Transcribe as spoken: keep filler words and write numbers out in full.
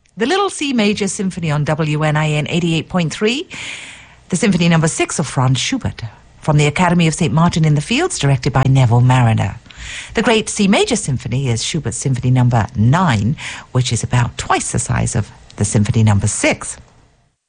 The Little C Major Symphony on W N I N eighty-eight point three, the Symphony Number six of Franz Schubert, from the Academy of Saint Martin in the Fields, directed by Neville Marriner. The Great C Major Symphony is Schubert's Symphony Number nine, which is about twice the size of the Symphony Number six.